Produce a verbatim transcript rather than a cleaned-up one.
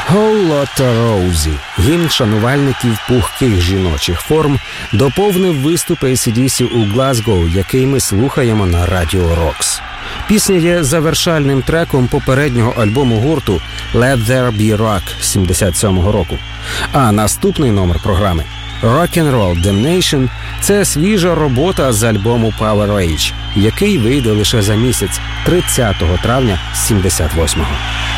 «Whole Lotta Rosie», гімн шанувальників пухких жіночих форм, доповнив виступ ей сі ді сі у Глазгоу, який ми слухаємо на Радіо Рокс. Пісня є завершальним треком попереднього альбому гурту «Let There Be Rock» сімдесят сьомого року. А наступний номер програми «Rock'n'Roll Damnation» – це свіжа робота з альбому «Power Age», який вийде лише за місяць, тридцятого травня сімдесят восьмого.